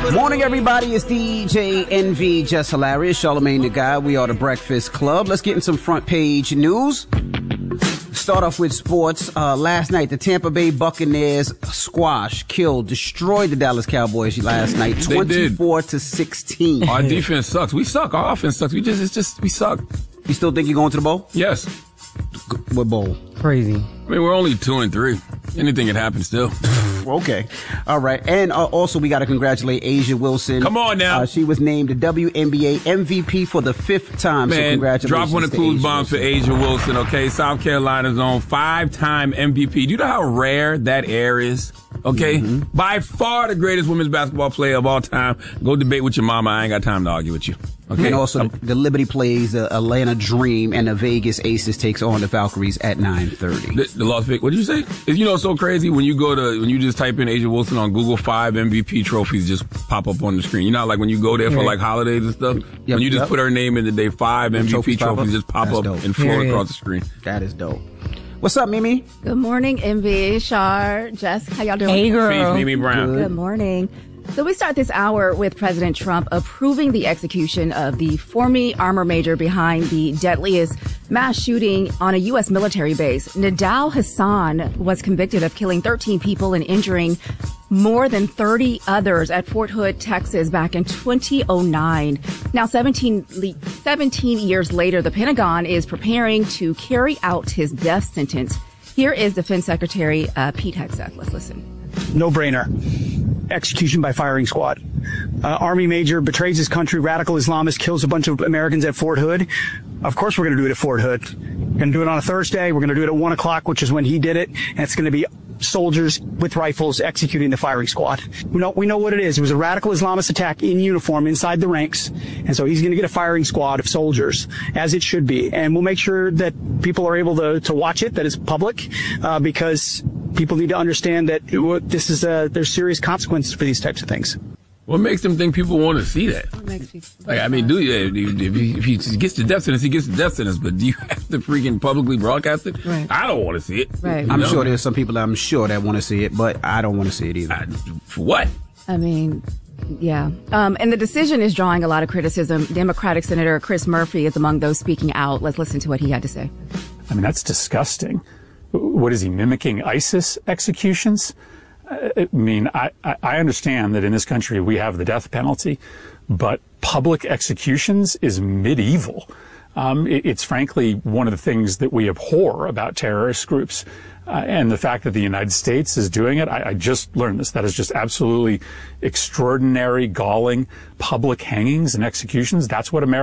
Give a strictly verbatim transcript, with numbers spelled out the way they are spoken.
Morning, everybody. It's D J N V, Just Hilarious, Charlamagne the Guy. We are the Breakfast Club. Let's get in some front page news. Start off with sports. Uh, last night, the Tampa Bay Buccaneers squash, killed, destroyed the Dallas Cowboys last night, twenty-four to sixteen. Our defense sucks. We suck. Our offense sucks. We just, it's just, we suck. You still think you're going to the bowl? Yes. What bowl? Crazy. I mean, we're only two and three. Anything can happen still. Okay. All right. And uh, also, we got to congratulate A'ja Wilson. Come on now. Uh, she was named the W N B A M V P for the fifth time. Man, so congratulations. drop one of the clues bombs for A'ja Wilson, okay? South Carolina's own five-time M V P. Do you know how rare that air is? Okay? Mm-hmm. By far the greatest women's basketball player of all time. Go debate with your mama. I ain't got time to argue with you. Okay. And also, the Liberty plays the Atlanta Dream, and the Vegas Aces takes on the Valkyries at nine thirty. The, the Las Vegas, what did you say? Is, you know, it's so crazy when you go to, when you just type in A'ja Wilson on Google, five M V P trophies just pop up on the screen. You know, like when you go there for like holidays and stuff, yep, when you just yep. put her name in the day, five M V P trophies, trophies just pop That's up dope. and float across the screen. That is dope. What's up, Mimi? Good morning, M V, Char, Jess. How y'all doing? Hey, girl. Peace, Mimi Brown. Good. Good morning. So we start this hour with President Trump approving the execution of the former armor major behind the deadliest mass shooting on a U S military base. Nidal Hassan was convicted of killing thirteen people and injuring more than thirty others at Fort Hood, Texas back in twenty oh nine. Now, seventeen, seventeen years later, the Pentagon is preparing to carry out his death sentence. Here is Defense Secretary uh, Pete Hegseth. Let's listen. No brainer. Execution by firing squad. Uh, Army major betrays his country, radical Islamist, kills a bunch of Americans at Fort Hood. Of course we're going to do it at Fort Hood. We're going to do it on a Thursday. We're going to do it at one o'clock, which is when he did it. And it's going to be soldiers with rifles executing the firing squad. We know, we know what it is. It was a radical Islamist attack in uniform inside the ranks. And so he's going to get a firing squad of soldiers, as it should be. And we'll make sure that people are able to, to watch it, that it's public, uh, because people need to understand that it, this is a, there's serious consequences for these types of things. What makes them think people want to see that? What makes people like, I mean, do you, if he, if he gets the death sentence, he gets the death sentence, but do you have to freaking publicly broadcast it? Right. I don't want to see it. Right. I'm know? sure there's some people that I'm sure that want to see it, but I don't want to see it either. I, for what? I mean, yeah. Um, and the decision is drawing a lot of criticism. Democratic Senator Chris Murphy is among those speaking out. Let's listen to what he had to say. I mean, that's disgusting. What is he, mimicking ISIS executions? I mean, I, I understand that in this country we have the death penalty, but public executions is medieval. Um, it, it's frankly one of the things that we abhor about terrorist groups. Uh, and the fact that the United States is doing it, I, I just learned this. That is just absolutely extraordinary, galling public hangings and executions. That's what America